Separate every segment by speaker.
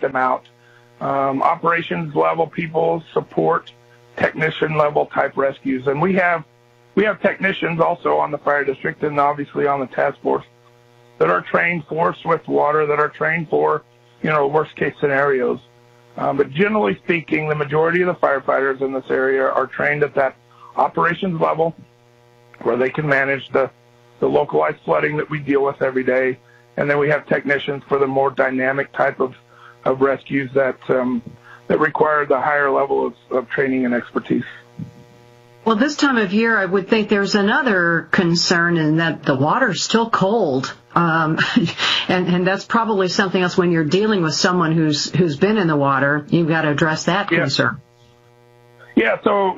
Speaker 1: them out. Operations level people support technician level type rescues, and we have technicians also on the fire district and obviously on the task force that are trained for swift water, that are trained for, worst case scenarios. But generally speaking, the majority of the firefighters in this area are trained at that operations level where they can manage the localized flooding that we deal with every day. And then we have technicians for the more dynamic type of rescues that require the higher level of training and expertise.
Speaker 2: Well, this time of year, I would think there's another concern in that the water's still cold. And that's probably something else when you're dealing with someone who's been in the water. You've got to address that concern.
Speaker 1: Yeah, so,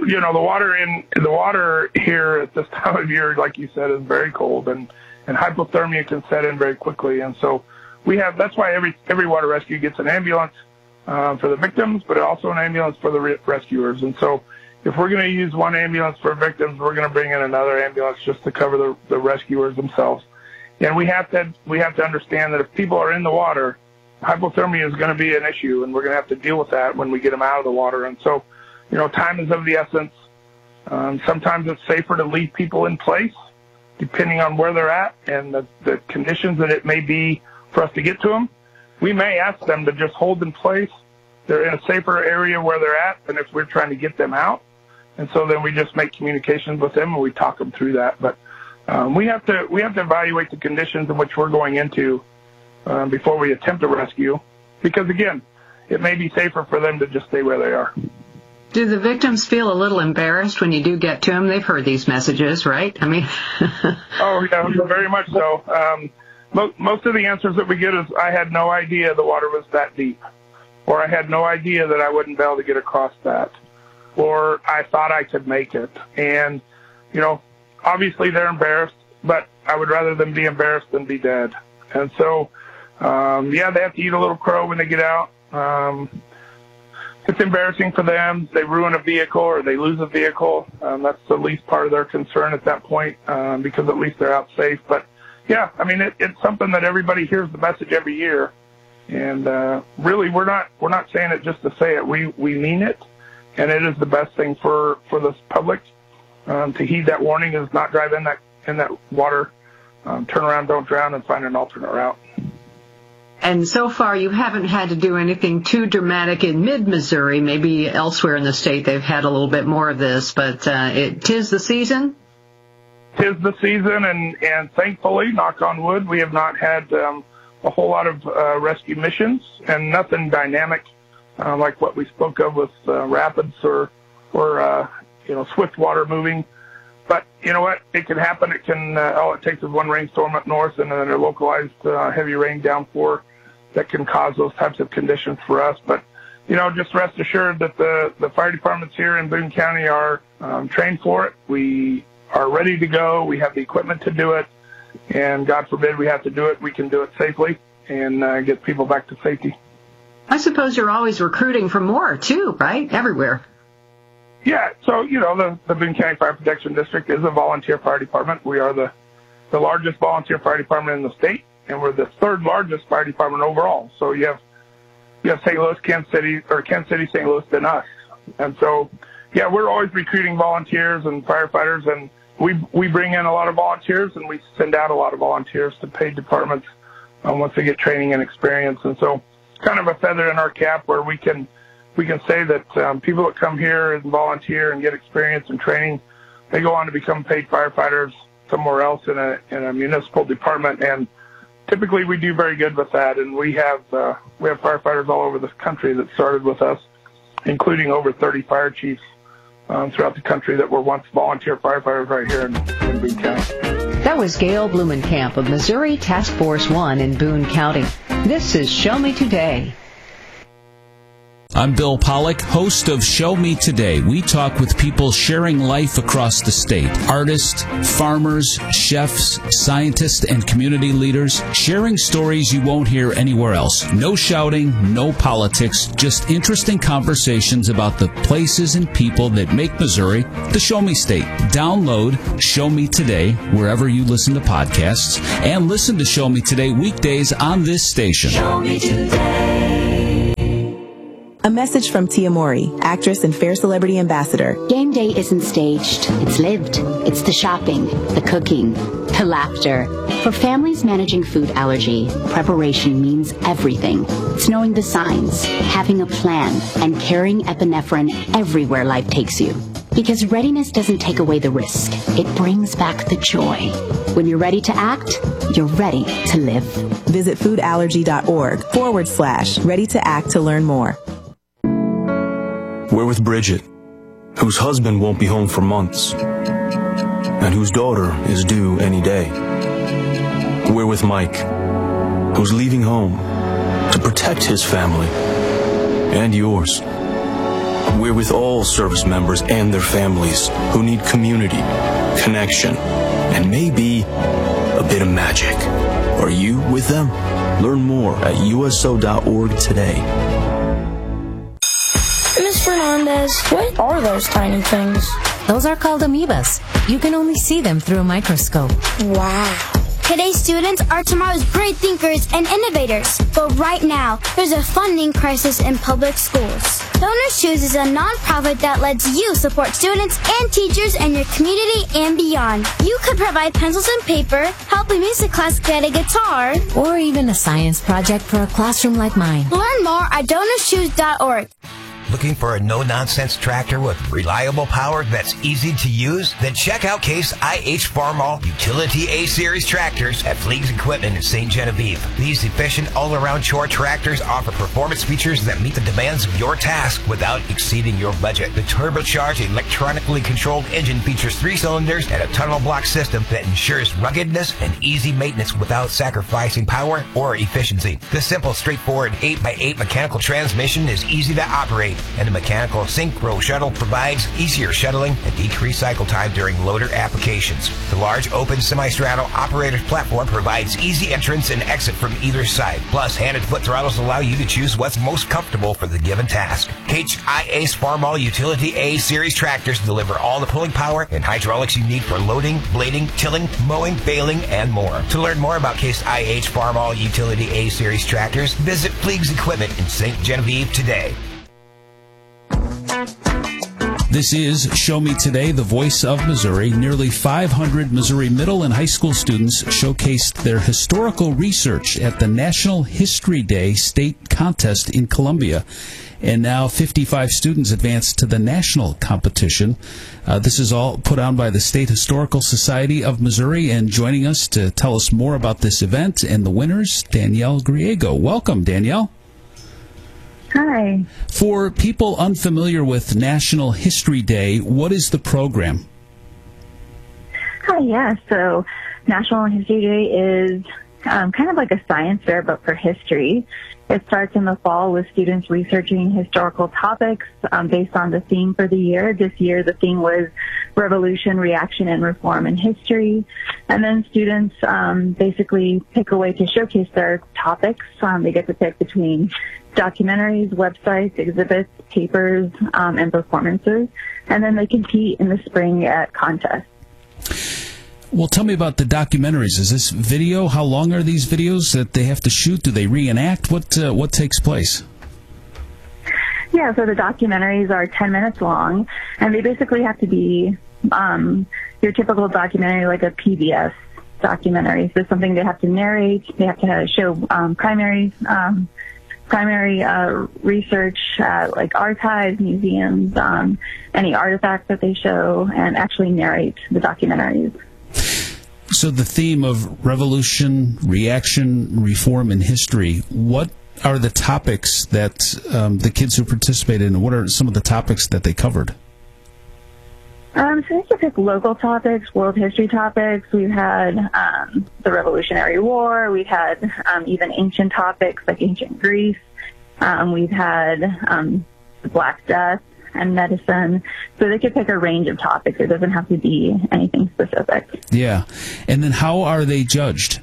Speaker 1: the water here at this time of year, like you said, is very cold, and hypothermia can set in very quickly. And so that's why every water rescue gets an ambulance for the victims, but also an ambulance for the rescuers. And so if we're going to use one ambulance for victims, we're going to bring in another ambulance just to cover the rescuers themselves. And we have to understand that if people are in the water, hypothermia is going to be an issue, and we're going to have to deal with that when we get them out of the water. And so, time is of the essence. Sometimes it's safer to leave people in place, depending on where they're at and the conditions that it may be for us to get to them. We may ask them to just hold in place. They're in a safer area where they're at than if we're trying to get them out. And so then we just make communications with them and we talk them through that. But we have to evaluate the conditions in which we're going into before we attempt a rescue, because again, it may be safer for them to just stay where they are.
Speaker 2: Do the victims feel a little embarrassed when you do get to them? They've heard these messages, right? I mean,
Speaker 1: oh yeah, very much so. Most of the answers that we get is, I had no idea the water was that deep, or I had no idea that I wouldn't be able to get across that, or I thought I could make it. And, obviously they're embarrassed, but I would rather them be embarrassed than be dead. And so, they have to eat a little crow when they get out. It's embarrassing for them. They ruin a vehicle or they lose a vehicle. That's the least part of their concern at that point, because at least they're out safe. But yeah, I mean, it's something that everybody hears the message every year. And really, we're not saying it just to say it. We mean it, and it is the best thing for the public to heed that warning: is not drive in that water, turn around, don't drown, and find an alternate route.
Speaker 2: And so far, you haven't had to do anything too dramatic in mid-Missouri. Maybe elsewhere in the state they've had a little bit more of this, but tis the season?
Speaker 1: Tis the season, and thankfully, knock on wood, we have not had a whole lot of rescue missions, and nothing dynamic like what we spoke of with rapids or swift water moving. But you know what? It can happen. It can. All it takes is one rainstorm up north and then a localized heavy rain downpour that can cause those types of conditions for us. But just rest assured that the fire departments here in Boone County are trained for it. We are ready to go. We have the equipment to do it, and God forbid we have to do it, we can do it safely and get people back to safety.
Speaker 2: I suppose you're always recruiting for more too, right? Everywhere.
Speaker 1: Yeah, so, the Boone County Fire Protection District is a volunteer fire department. We are the largest volunteer fire department in the state, and we're the third largest fire department overall. So you have St. Louis, Kansas City, St. Louis, then us. And so, yeah, we're always recruiting volunteers and firefighters, and we bring in a lot of volunteers, and we send out a lot of volunteers to paid departments once they get training and experience. And so it's kind of a feather in our cap where we can say that people that come here and volunteer and get experience and training, they go on to become paid firefighters somewhere else in a municipal department. And typically we do very good with that. And we have firefighters all over the country that started with us, including over 30 fire chiefs throughout the country that were once volunteer firefighters right here in Boone County.
Speaker 2: That was Gail Blumenkamp of Missouri Task Force 1 in Boone County. This is Show Me Today.
Speaker 3: I'm Bill Pollack, host of Show Me Today. We talk with people sharing life across the state. Artists, farmers, chefs, scientists, and community leaders sharing stories you won't hear anywhere else. No shouting, no politics, just interesting conversations about the places and people that make Missouri the Show Me State. Download Show Me Today wherever you listen to podcasts, and listen to Show Me Today weekdays on this station.
Speaker 4: Show Me Today. A message from Tia Mori, actress and Fair Celebrity Ambassador.
Speaker 5: Game day isn't staged. It's lived. It's the shopping, the cooking, the laughter. For families managing food allergy, preparation means everything. It's knowing the signs, having a plan, and carrying epinephrine everywhere life takes you. Because readiness doesn't take away the risk. It brings back the joy. When you're ready to act, you're ready to live.
Speaker 4: Visit foodallergy.org/ready to act to learn more.
Speaker 6: We're with Bridget, whose husband won't be home for months, and whose daughter is due any day. We're with Mike, who's leaving home to protect his family and yours. We're with all service members and their families who need community, connection, and maybe a bit of magic. Are you with them? Learn more at USO.org today.
Speaker 7: Miss Fernandez, what are those tiny things?
Speaker 8: Those are called amoebas. You can only see them through a microscope.
Speaker 7: Wow.
Speaker 9: Today's students are tomorrow's great thinkers and innovators. But right now, there's a funding crisis in public schools. Donors Choose is a nonprofit that lets you support students and teachers in your community and beyond. You could provide pencils and paper, help a music class get a guitar,
Speaker 8: or even a science project for a classroom like mine.
Speaker 9: Learn more at DonorsChoose.org.
Speaker 10: Looking for a no-nonsense tractor with reliable power that's easy to use? Then check out Case IH Farmall Utility A-Series tractors at Fleegs Equipment in St. Genevieve. These efficient all-around chore tractors offer performance features that meet the demands of your task without exceeding your budget. The turbocharged, electronically controlled engine features 3 cylinders and a tunnel block system that ensures ruggedness and easy maintenance without sacrificing power or efficiency. The simple, straightforward 8x8 mechanical transmission is easy to operate, and the mechanical synchro shuttle provides easier shuttling and decreased cycle time during loader applications. The large open semi-straddle operator's platform provides easy entrance and exit from either side. Plus, hand and foot throttles allow you to choose what's most comfortable for the given task. HIA's Farmall Utility A-Series tractors deliver all the pulling power and hydraulics you need for loading, blading, tilling, mowing, baling, and more. To learn more about Case IH Farmall Utility A-Series tractors, visit Fleegs Equipment in St. Genevieve today.
Speaker 3: This is Show Me Today, the voice of Missouri. Nearly 500 Missouri middle and high school students showcased their historical research at the National History Day state contest in Columbia. And now 55 students advanced to the national competition. This is all put on by the State Historical Society of Missouri. And joining us to tell us more about this event and the winners, Danielle Griego. Welcome, Danielle.
Speaker 11: Hi.
Speaker 3: For people unfamiliar with National History Day, what is the program?
Speaker 11: Hi, yeah. So National History Day is kind of like a science fair, but for history. It starts in the fall with students researching historical topics based on the theme for the year. This year, the theme was Revolution, Reaction, and Reform in History. And then students basically pick a way to showcase their topics. They get to pick between documentaries, websites, exhibits, papers, and performances. And then they compete in the spring at contests.
Speaker 3: Well, tell me about the documentaries. Is this video? How long are these videos that they have to shoot? Do they reenact? What takes place?
Speaker 11: Yeah, so the documentaries are 10 minutes long, and they basically have to be your typical documentary, like a PBS documentary. So something they have to narrate. They have to show primary research at like archives, museums, any artifacts that they show, and actually narrate the documentaries.
Speaker 3: So the theme of revolution, reaction, reform in history, what are the topics that the kids who participated in, what are some of the topics that they covered?
Speaker 11: So we could pick local topics, world history topics. We've had the Revolutionary War. We've had even ancient topics like ancient Greece. We've had the Black Death and medicine. So they could pick a range of topics. It doesn't have to be anything specific.
Speaker 3: Yeah. And then how are they judged?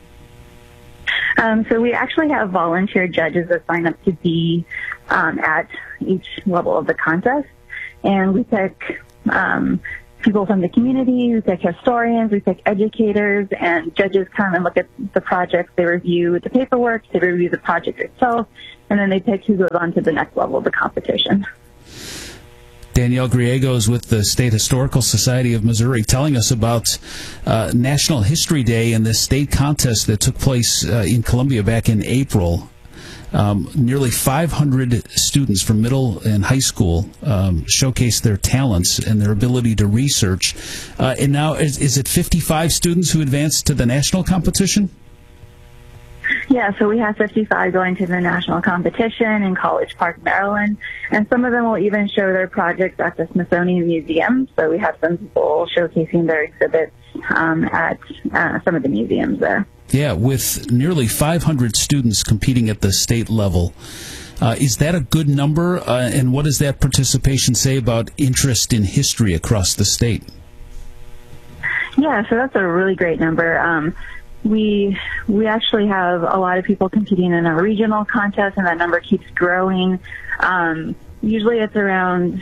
Speaker 11: So we actually have volunteer judges that sign up to be at each level of the contest. And we pick people from the community, we pick historians, we pick educators, and judges come and look at the projects. They review the paperwork, they review the project itself, and then they pick who goes on to the next level of the competition.
Speaker 3: Danielle Griego is with the State Historical Society of Missouri, telling us about National History Day and this state contest that took place in Columbia back in April. Nearly 500 students from middle and high school showcased their talents and their ability to research. And now, is it 55 students who advanced to the national competition?
Speaker 11: Yeah, so we have 55 going to the national competition in College Park, Maryland, and some of them will even show their projects at the Smithsonian Museum. So we have some people showcasing their exhibits at some of the museums there.
Speaker 3: Yeah, with nearly 500 students competing at the state level. Is that a good number? And what does that participation say about interest in history across the state?
Speaker 11: Yeah, so that's a really great number. We actually have a lot of people competing in our regional contest, and that number keeps growing. Usually it's around,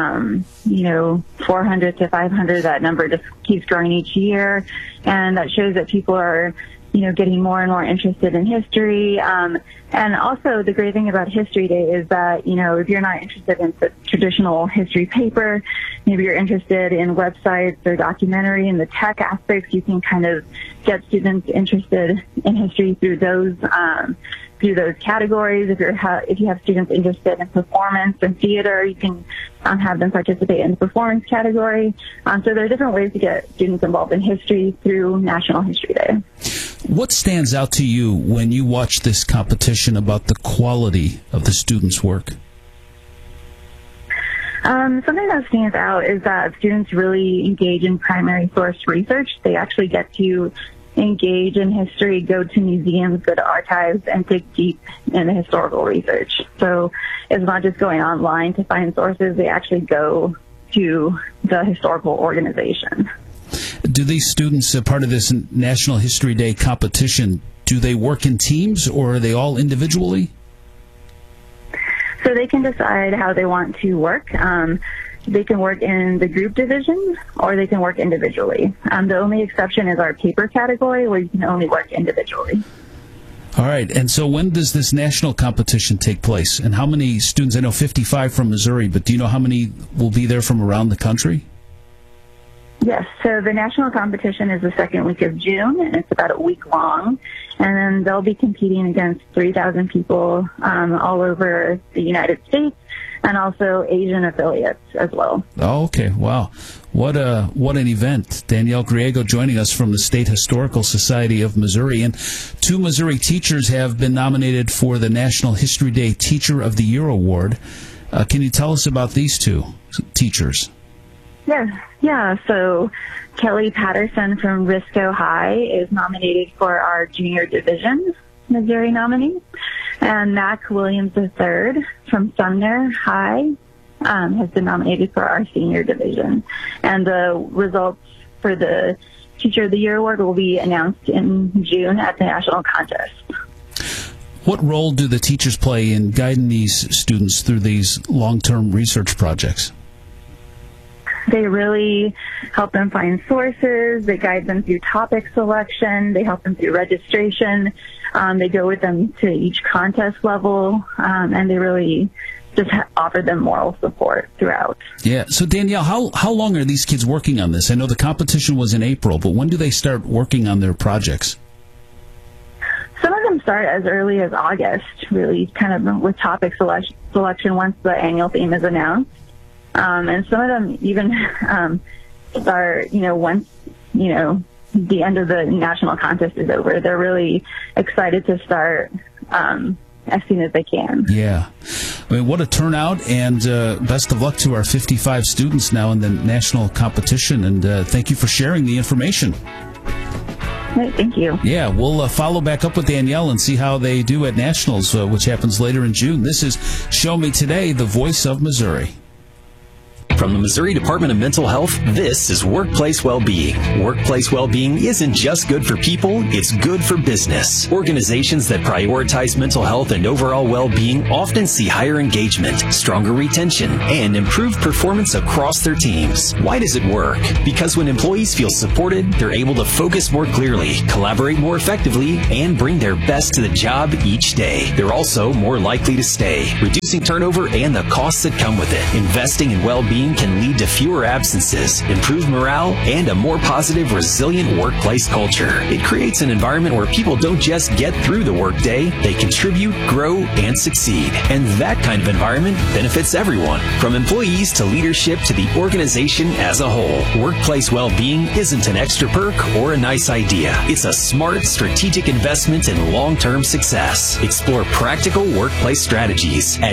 Speaker 11: 400 to 500. That number just keeps growing each year, and that shows that people are, getting more and more interested in history. And also the great thing about History Day is that, if you're not interested in the traditional history paper, maybe you're interested in websites or documentary and the tech aspects, you can kind of get students interested in history through those categories. If you have students interested in performance and theater, you can have them participate in the performance category. So there are different ways to get students involved in history through National History Day.
Speaker 3: What stands out to you when you watch this competition about the quality of the students' work?
Speaker 11: Something that stands out is that students really engage in primary source research. They actually get to engage in history, go to museums, go to archives, and dig deep in the historical research. So it's not just going online to find sources, they actually go to the historical organization.
Speaker 3: Do these students, part of this National History Day competition, do they work in teams or are they all individually?
Speaker 11: So they can decide how they want to work. They can work in the group division or they can work individually. The only exception is our paper category where you can only work individually.
Speaker 3: All right. And so when does this national competition take place? And how many students? I know 55 from Missouri, but do you know how many will be there from around the country?
Speaker 11: Yes, so the national competition is the second week of June, and it's about a week long. And then they'll be competing against 3,000 people all over the United States and also Asian affiliates as well.
Speaker 3: Oh, okay. Wow. What an event. Danielle Griego joining us from the State Historical Society of Missouri. And 2 Missouri teachers have been nominated for the National History Day Teacher of the Year Award. Can you tell us about these 2 teachers?
Speaker 11: Yeah. So Kelly Patterson from Risco High is nominated for our junior division Missouri nominee, and Mac Williams III from Sumner High has been nominated for our senior division. And the results for the Teacher of the Year Award will be announced in June at the national contest.
Speaker 3: What role do the teachers play in guiding these students through these long-term research projects?
Speaker 11: They really help them find sources. They guide them through topic selection. They help them through registration. They go with them to each contest level, and they really just offer them moral support throughout.
Speaker 3: Yeah. So, Danielle, how long are these kids working on this? I know the competition was in April, but when do they start working on their projects?
Speaker 11: Some of them start as early as August, really kind of with topic selection once the annual theme is announced. And some of them even start, once, the end of the national contest is over. They're really excited to start as soon as they can.
Speaker 3: Yeah. I mean, what a turnout, and best of luck to our 55 students now in the national competition, and thank you for sharing the information.
Speaker 11: Great, thank you.
Speaker 3: Yeah, we'll follow back up with Danielle and see how they do at Nationals, which happens later in June. This is Show Me Today, the voice of Missouri.
Speaker 12: From the Missouri Department of Mental Health, this is Workplace Wellbeing. Workplace well-being isn't just good for people, it's good for business. Organizations that prioritize mental health and overall well-being often see higher engagement, stronger retention, and improved performance across their teams. Why does it work? Because when employees feel supported, they're able to focus more clearly, collaborate more effectively, and bring their best to the job each day. They're also more likely to stay, reducing turnover and the costs that come with it. Investing in well-being can lead to fewer absences, improved morale, and a more positive, resilient workplace culture. It creates an environment where people don't just get through the workday, they contribute, grow, and succeed. And that kind of environment benefits everyone, from employees to leadership to the organization as a whole. Workplace well-being isn't an extra perk or a nice idea. It's a smart, strategic investment in long-term success. Explore practical workplace strategies at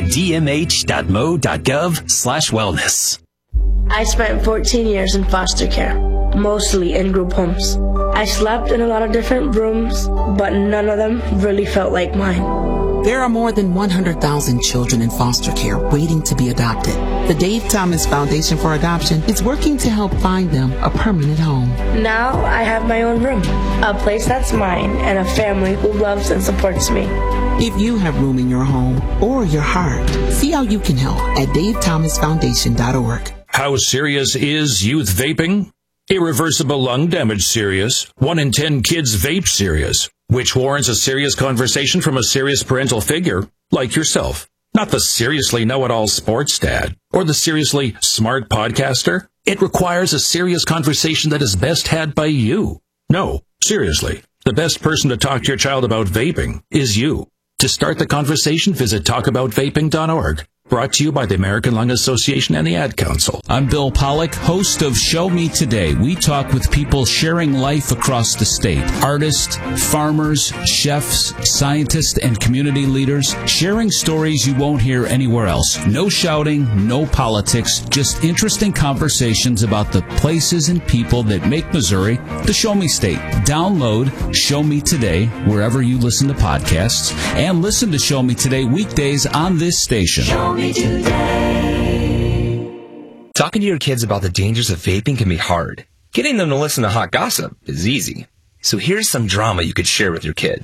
Speaker 12: dmh.mo.gov/wellness.
Speaker 13: I spent 14 years in foster care, mostly in group homes. I slept in a lot of different rooms, but none of them really felt like mine.
Speaker 14: There are more than 100,000 children in foster care waiting to be adopted. The Dave Thomas Foundation for Adoption is working to help find them a permanent home.
Speaker 13: Now I have my own room, a place that's mine, and a family who loves and supports me.
Speaker 14: If you have room in your home or your heart, see how you can help at davethomasfoundation.org.
Speaker 3: How serious is youth vaping? Irreversible lung damage serious. 1 in 10 kids vape serious, which warrants a serious conversation from a serious parental figure like yourself. Not the seriously know-it-all sports dad or the seriously smart podcaster. It requires a serious conversation that is best had by you. No, seriously, the best person to talk to your child about vaping is you. To start the conversation, visit talkaboutvaping.org. Brought to you by the American Lung Association and the Ad Council. I'm Bill Pollack, host of Show Me Today. We talk with people sharing life across the state. Artists, farmers, chefs, scientists, and community leaders sharing stories you won't hear anywhere else. No shouting, no politics, just interesting conversations about the places and people that make Missouri the Show Me State. Download Show Me Today wherever you listen to podcasts, and listen to Show Me Today weekdays on this station.
Speaker 15: Show me today. Talking to your kids about the dangers of vaping can be hard. Getting them to listen to hot gossip is easy. So here's some drama you could share with your kid.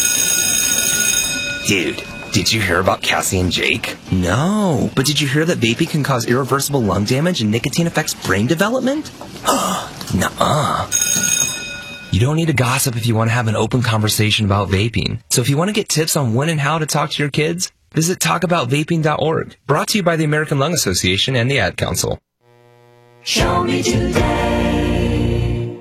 Speaker 15: Dude, did you hear about Cassie and Jake? No, but did you hear that vaping can cause irreversible lung damage and nicotine affects brain development? Nuh-uh. You don't need to gossip if you want to have an open conversation about vaping. So if you want to get tips on when and how to talk to your kids, visit talkaboutvaping.org. Brought to you by the American Lung Association and the Ad Council.
Speaker 16: Show me today.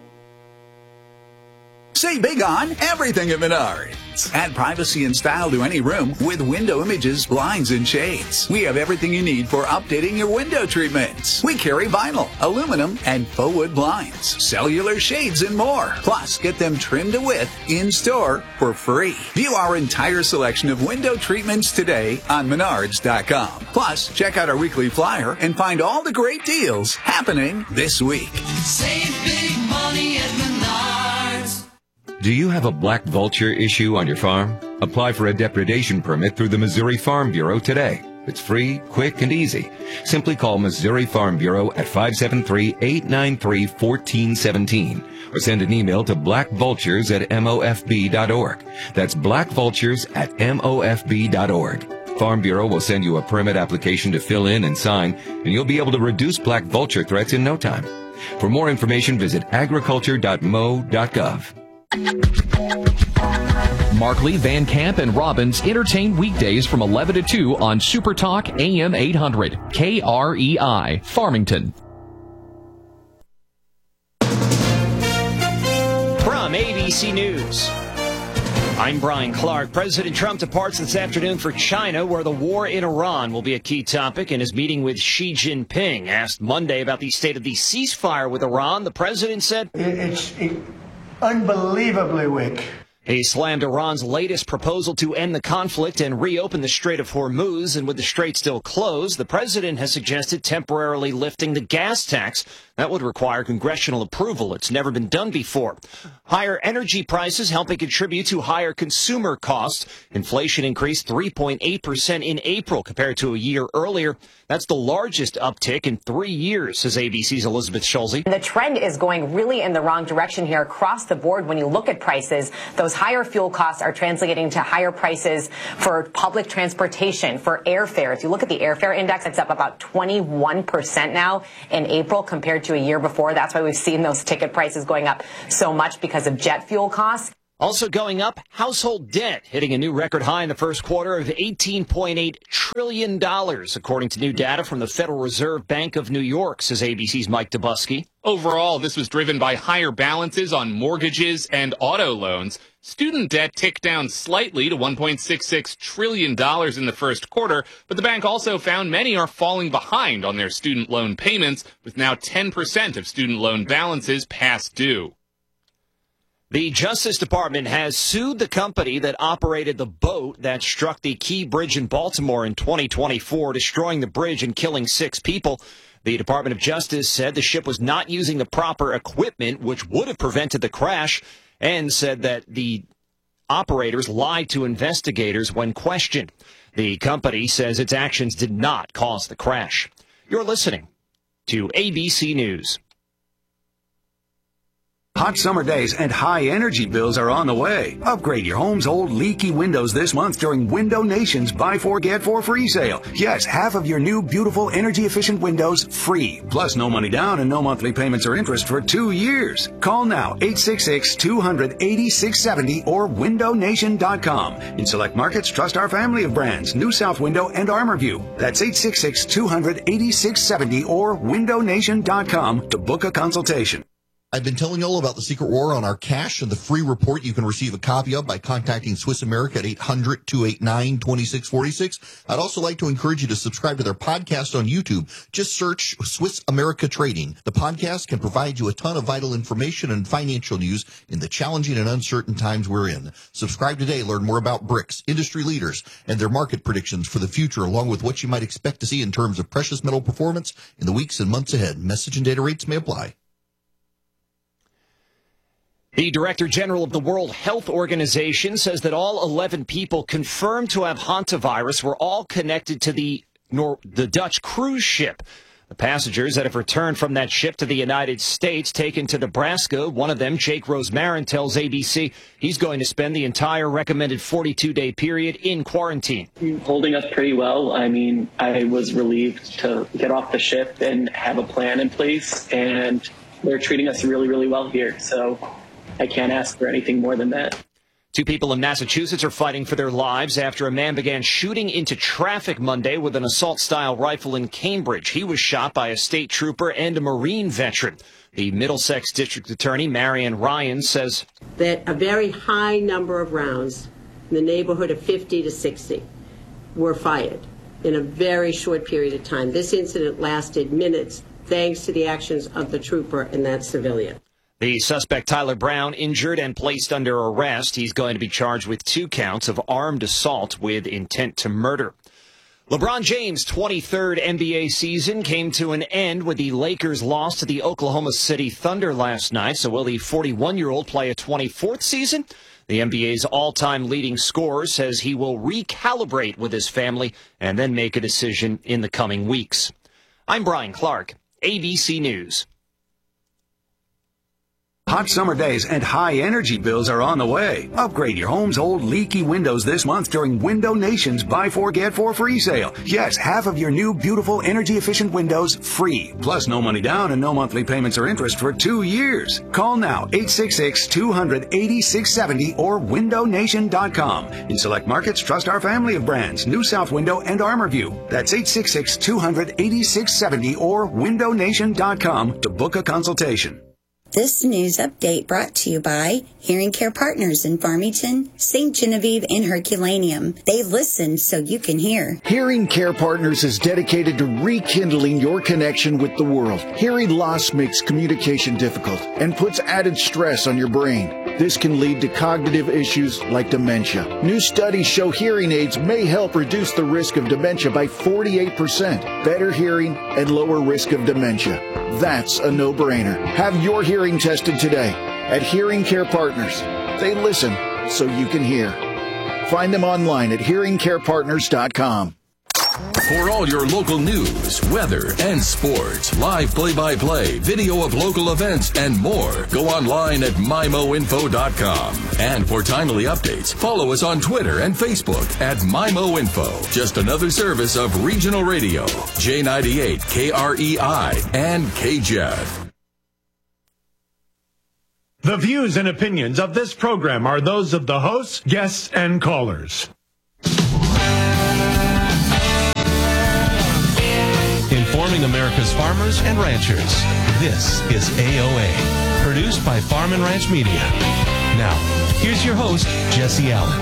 Speaker 17: Say big on everything at Menards. Add privacy and style to any room with window images, blinds, and shades. We have everything you need for updating your window treatments. We carry vinyl, aluminum, and faux wood blinds, cellular shades, and more. Plus, get them trimmed to width in-store for free. View our entire selection of window treatments today on Menards.com. Plus, check out our weekly flyer and find all the great deals happening this week.
Speaker 16: Save big money at Menards.
Speaker 18: Do you have a black vulture issue on your farm? Apply for a depredation permit through the Missouri Farm Bureau today. It's free, quick, and easy. Simply call Missouri Farm Bureau at 573-893-1417 or send an email to blackvultures@mofb.org. That's blackvultures@mofb.org. Farm Bureau will send you a permit application to fill in and sign, and you'll be able to reduce black vulture threats in no time. For more information, visit agriculture.mo.gov.
Speaker 19: Markley, Van Camp, and Robbins entertain weekdays from 11 to 2 on Super Talk AM 800, KREI, Farmington.
Speaker 20: From ABC News, I'm Brian Clark. President Trump departs this afternoon for China, where the war in Iran will be a key topic in his meeting with Xi Jinping. Asked Monday about the state of the ceasefire with Iran, the president said,
Speaker 21: It's unbelievably weak.
Speaker 20: He slammed Iran's latest proposal to end the conflict and reopen the Strait of Hormuz, and with the strait still closed, the president has suggested temporarily lifting the gas tax That would require congressional approval. It's never been done before. Higher energy prices helping contribute to higher consumer costs. Inflation increased 3.8% in April compared to a year earlier. That's the largest uptick in 3 years, says ABC's Elizabeth Schulze.
Speaker 1: The trend is going really in the wrong direction here across the board. When you look at prices, those higher fuel costs are translating to higher prices for public transportation, for airfare. If you look at the airfare index, it's up about 21% now in April compared to a year before. That's why we've seen those ticket prices going up so much because of jet fuel costs.
Speaker 20: Also going up, household debt hitting a new record high in the first quarter of $18.8 trillion, according to new data from the Federal Reserve Bank of New York, says ABC's Mike Dubusky.
Speaker 22: Overall, this was driven by higher balances on mortgages and auto loans. Student debt ticked down slightly to $1.66 trillion in the first quarter, but the bank also found many are falling behind on their student loan payments, with now 10% of student loan balances past due.
Speaker 20: The Justice Department has sued the company that operated the boat that struck the Key Bridge in Baltimore in 2024, destroying the bridge and killing 6 people. The Department of Justice said the ship was not using the proper equipment, which would have prevented the crash, and said that the operators lied to investigators when questioned. The company says its actions did not cause the crash. You're listening to ABC News.
Speaker 23: Hot summer days and high energy bills are on the way. Upgrade your home's old leaky windows this month during Window Nation's Buy 4 Get 4 free sale. Yes, half of your new beautiful energy efficient windows free. Plus no money down and no monthly payments or interest for 2 years. Call now 866-200-8670 or windownation.com. In select markets, trust our family of brands, New South Window and ArmorView. That's 866-200-8670 or windownation.com to book a consultation.
Speaker 24: I've been telling you all about the secret war on our cash and the free report you can receive a copy of by contacting Swiss America at 800-289-2646. I'd also like to encourage you to subscribe to their podcast on YouTube. Just search Swiss America Trading. The podcast can provide you a ton of vital information and financial news in the challenging and uncertain times we're in. Subscribe today. Learn more about BRICS, industry leaders, and their market predictions for the future, along with what you might expect to see in terms of precious metal performance in the weeks and months ahead. Message and data rates may apply.
Speaker 20: The Director General of the World Health Organization says that all 11 people confirmed to have hantavirus were all connected to the Dutch cruise ship. The passengers that have returned from that ship to the United States taken to Nebraska, one of them, Jake Rosmarin, tells ABC he's going to spend the entire recommended 42-day period in quarantine.
Speaker 25: Holding up pretty well. I mean, I was relieved to get off the ship and have a plan in place, and they're treating us really, really well here. So I can't ask for anything more than that.
Speaker 20: 2 people in Massachusetts are fighting for their lives after a man began shooting into traffic Monday with an assault-style rifle in Cambridge. He was shot by a state trooper and a Marine veteran. The Middlesex District Attorney, Marion Ryan, says
Speaker 26: that a very high number of rounds, in the neighborhood of 50 to 60, were fired in a very short period of time. This incident lasted minutes, thanks to the actions of the trooper and that civilian.
Speaker 20: The suspect, Tyler Brown, injured and placed under arrest. He's going to be charged with 2 counts of armed assault with intent to murder. LeBron James' 23rd NBA season came to an end with the Lakers' loss to the Oklahoma City Thunder last night. So will the 41-year-old play a 24th season? The NBA's all-time leading scorer says he will recalibrate with his family and then make a decision in the coming weeks. I'm Brian Clark, ABC News.
Speaker 23: Hot summer days and high energy bills are on the way. Upgrade your home's old leaky windows this month during Window Nation's Buy 4 Get 4 free sale. Yes, half of your new beautiful energy efficient windows free. Plus no money down and no monthly payments or interest for 2 years. Call now 866-200-8670 or windownation.com. In select markets, trust our family of brands, New South Window and ArmorView. That's 866-200-8670 or windownation.com to book a consultation.
Speaker 2: This news update brought to you by Hearing Care Partners in Farmington, St. Genevieve, and Herculaneum. They listen so you can hear.
Speaker 4: Hearing Care Partners is dedicated to rekindling your connection with the world. Hearing loss makes communication difficult and puts added stress on your brain. This can lead to cognitive issues like dementia. New studies show hearing aids may help reduce the risk of dementia by 48%, better hearing, and lower risk of dementia. That's a no-brainer. Have your hearing tested today at Hearing Care Partners. They listen so you can hear. Find them online at hearingcarepartners.com.
Speaker 5: For all your local news, weather, and sports, live play-by-play, video of local events, and more, go online at MIMOinfo.com. And for timely updates, follow us on Twitter and Facebook at MIMOinfo. Just another service of Regional Radio, J98, KREI, and KJED.
Speaker 6: The views and opinions of this program are those of the hosts, guests, and callers.
Speaker 7: Informing America's farmers and ranchers. This is AOA, produced by Farm and Ranch Media. Now, here's your host, Jesse Allen.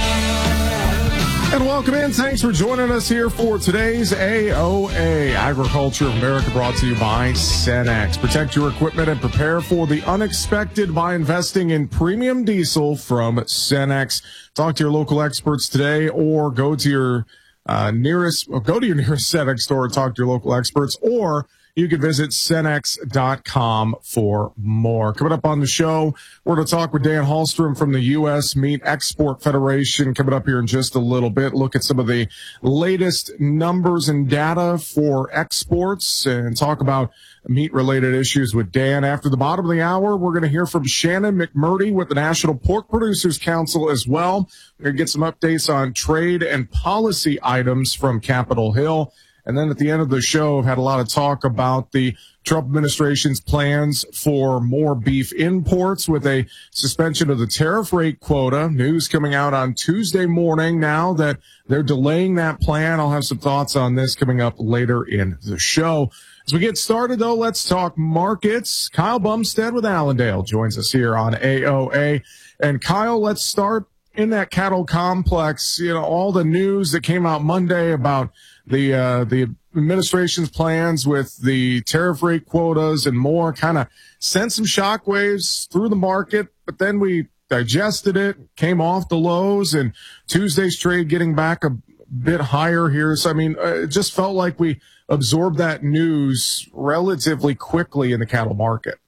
Speaker 8: And welcome in. Thanks for joining us here for today's AOA, Agriculture of America, brought to you by Cenex. Protect your equipment and prepare for the unexpected by investing in premium diesel from Cenex. Talk to your local experts today, or go to your nearest Cenex store and talk to your local experts, or you can visit Cenex.com for more. Coming up on the show, we're going to talk with Dan Hallstrom from the U.S. Meat Export Federation. Coming up here in just a little bit, look at some of the latest numbers and data for exports and talk about meat-related issues with Dan. After the bottom of the hour, we're going to hear from Shannon McMurdy with the National Pork Producers Council as well. We're going to get some updates on trade and policy items from Capitol Hill. And then at the end of the show, I've had a lot of talk about the Trump administration's plans for more beef imports with a suspension of the tariff rate quota. News coming out on Tuesday morning now that they're delaying that plan. I'll have some thoughts on this coming up later in the show. As we get started, though, let's talk markets. Kyle Bumstead with Allendale joins us here on AOA. And Kyle, let's start in that cattle complex. You know, all the news that came out Monday about the administration's plans with the tariff rate quotas and more kind of sent some shockwaves through the market, but then we digested it, came off the lows, and Tuesday's trade getting back a bit higher here. So, I mean, it just felt like we absorbed that news relatively quickly in the cattle market.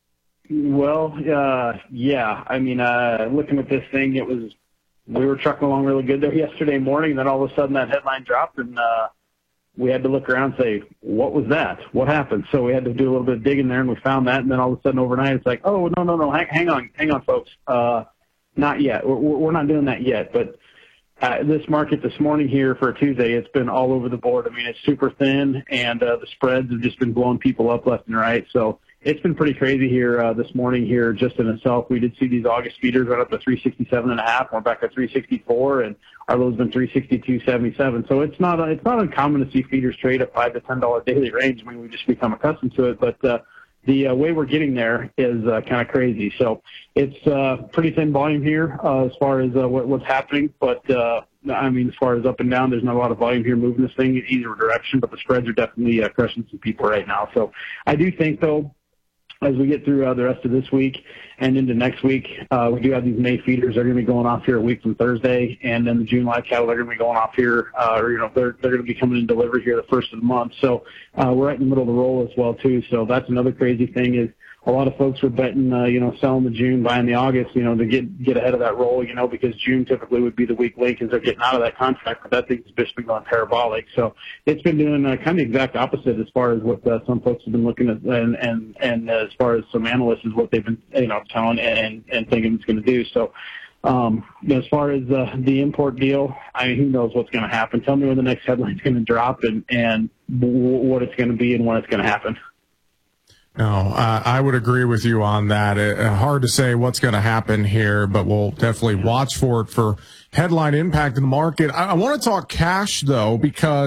Speaker 27: Well, yeah. I mean, looking at this thing, we were trucking along really good there yesterday morning, and then all of a sudden that headline dropped, and we had to look around and say, what was that? What happened? So we had to do a little bit of digging there, and we found that, and then all of a sudden overnight it's like, oh, no, hang on, folks. Not yet. We're not doing that yet. But this market this morning here for Tuesday, it's been all over the board. I mean, it's super thin, and the spreads have just been blowing people up left and right. So it's been pretty crazy here this morning here just in itself. We did see these August feeders run up to 367.5. We're back at 364, and our low's been 362.77. So it's not uncommon to see feeders trade at $5 to $10 daily range. I mean, we just become accustomed to it, but the way we're getting there is kind of crazy. So it's pretty thin volume here as far as what's happening, but I mean, as far as up and down, there's not a lot of volume here moving this thing in either direction, but the spreads are definitely crushing some people right now. So I do think, though, as we get through the rest of this week and into next week, we do have these May feeders. They're going to be going off here a week from Thursday, and then the June live cattle are going to be going off here, they're going to be coming in delivery here the first of the month. So we're right in the middle of the roll as well, too. So that's another crazy thing is a lot of folks were betting, selling the June, buying the August, to get ahead of that roll, because June typically would be the weak link as they're getting out of that contract, but that thing's just been going parabolic. So it's been doing kind of the exact opposite as far as what some folks have been looking at, and as far as some analysts is what they've been, telling and thinking it's going to do. So, as far as the import deal, I mean, who knows what's going to happen? Tell me when the next headline's going to drop and what it's going to be and when it's going to happen.
Speaker 8: No, I would agree with you on that. Hard to say what's going to happen here, but we'll definitely watch for it for headline impact in the market. I want to talk cash, though, because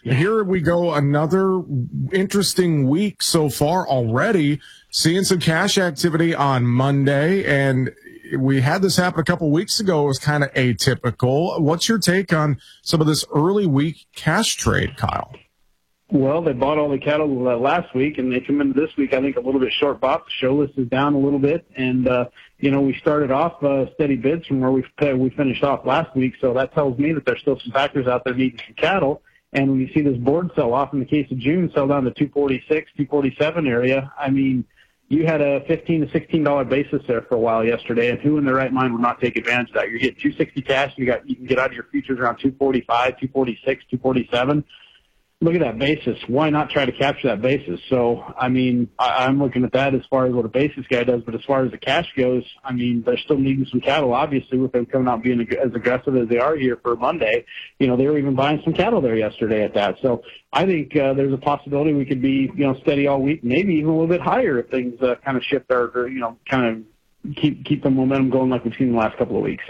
Speaker 8: Here we go, another interesting week so far already, seeing some cash activity on Monday, and we had this happen a couple weeks ago. It was kind of atypical. What's your take on some of this early week cash trade, Kyle?
Speaker 27: Well, they bought all the cattle last week, and they come into this week, I think, a little bit short bought. The show list is down a little bit, and we started off steady bids from where we finished off last week, so that tells me that there's still some factors out there needing some cattle. And when you see this board sell off, in the case of June, sell down to 246, 247 area, I mean, you had a $15 to $16 basis there for a while yesterday, and who in their right mind would not take advantage of that? You're getting 260 cash, you can get out of your futures around 245, 246, 247. Look at that basis. Why not try to capture that basis? So, I mean, I'm looking at that as far as what a basis guy does, but as far as the cash goes, I mean, they're still needing some cattle, obviously, with them coming out being as aggressive as they are here for Monday. They were even buying some cattle there yesterday at that. So I think there's a possibility we could be, steady all week, maybe even a little bit higher if things kind of shift or kind of keep the momentum going like we've seen the last couple of weeks.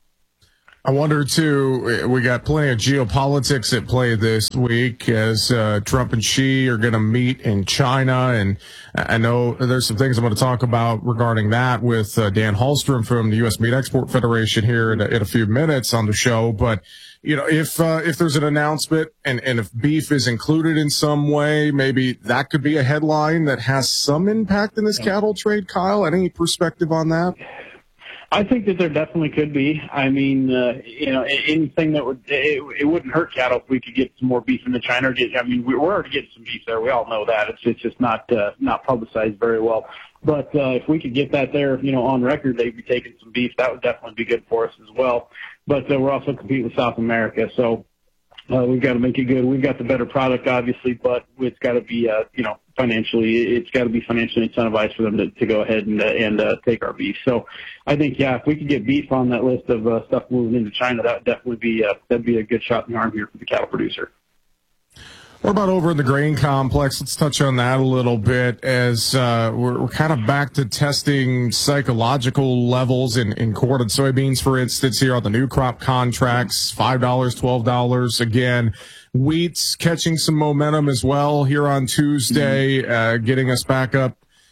Speaker 8: I wonder, too, we got plenty of geopolitics at play this week as Trump and Xi are going to meet in China. And I know there's some things I'm going to talk about regarding that with Dan Hallstrom from the U.S. Meat Export Federation here in a few minutes on the show. But, if there's an announcement and if beef is included in some way, maybe that could be a headline that has some impact in this cattle trade. Kyle, any perspective on that?
Speaker 27: I think that there definitely could be. I mean, anything that it wouldn't hurt cattle if we could get some more beef into China. We're already getting some beef there. We all know that. It's just not publicized very well. But if we could get that there, on record, they'd be taking some beef. That would definitely be good for us as well. But we're also competing with South America, so we've got to make it good. We've got the better product, obviously, but it's got to be, financially, it's got to be financially incentivized for them to go ahead and take our beef. So I think, if we could get beef on that list of stuff moving into China, that would definitely be a good shot in the arm here for the cattle producer.
Speaker 8: What about over in the grain complex? Let's touch on that a little bit as we're kind of back to testing psychological levels in corn and soybeans, for instance, here on the new crop contracts, $5, $12 again. Wheat's catching some momentum as well here on Tuesday, getting us back up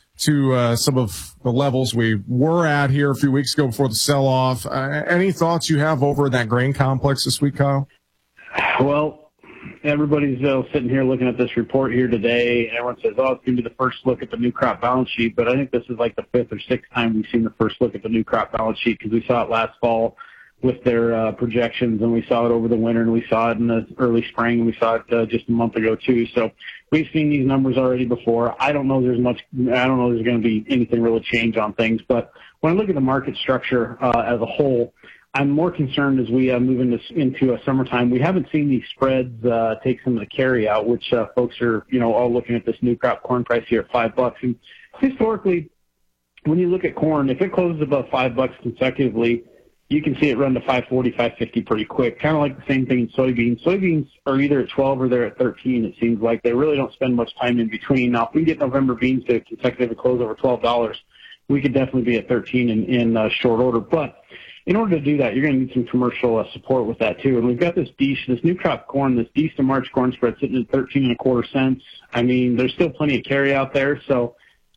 Speaker 8: to some of the levels we were at here a few weeks ago before the sell-off. Any thoughts you have over in that grain complex this week, Kyle?
Speaker 27: Well, everybody's sitting here looking at this report here today. Everyone says, it's going to be the first look at the new crop balance sheet. But I think this is like the fifth or sixth time we've seen the first look at the new crop balance sheet because we saw it last fall with their projections, and we saw it over the winter, and we saw it in the early spring, and we saw it just a month ago too. So we've seen these numbers already before. I don't know there's going to be anything really change on things. But when I look at the market structure as a whole, I'm more concerned as we move into summertime. We haven't seen these spreads take some of the carry out, which folks are, all looking at this new crop corn price here at $5. And historically, when you look at corn, if it closes above $5 consecutively, you can see it run to $5.40, $5.50 pretty quick. Kind of like the same thing in soybeans. Soybeans are either at 12 or they're at 13. It seems like they really don't spend much time in between. Now, if we get November beans to consecutively close over $12, we could definitely be at 13 in short order. But in order to do that, you're going to need some commercial support with that too. And we've got this new crop corn, this East to March corn spread sitting at 13.25 cents. I mean, there's still plenty of carry out there. So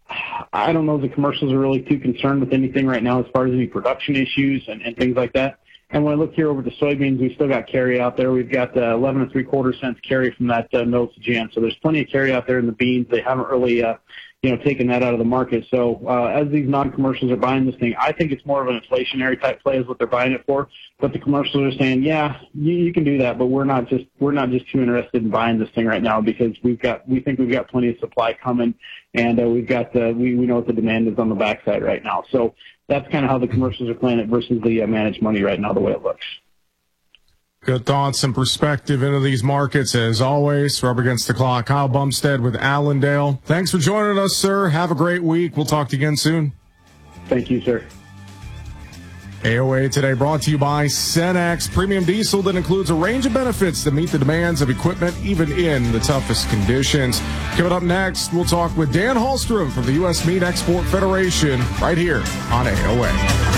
Speaker 27: I don't know if the commercials are really too concerned with anything right now as far as any production issues and things like that. And when I look here over to soybeans, we've still got carry out there. We've got 11.75 cents carry from that middle to Jan. So there's plenty of carry out there in the beans. They haven't really taken that out of the market. So as these non-commercials are buying this thing, I think it's more of an inflationary type play is what they're buying it for. But the commercials are saying, you can do that, but we're not just too interested in buying this thing right now because we think we've got plenty of supply coming, and we know what the demand is on the backside right now. So that's kind of how the commercials are playing it versus the managed money right now, the way it looks.
Speaker 8: Good thoughts and perspective into these markets, as always. Rubber against the clock. Kyle Bumstead with Allendale. Thanks for joining us, sir. Have a great week. We'll talk to you again soon.
Speaker 27: Thank you, sir.
Speaker 8: AOA today brought to you by Cenex, premium diesel that includes a range of benefits that meet the demands of equipment even in the toughest conditions. Coming up next, we'll talk with Dan Hallstrom from the U.S. Meat Export Federation right here on AOA.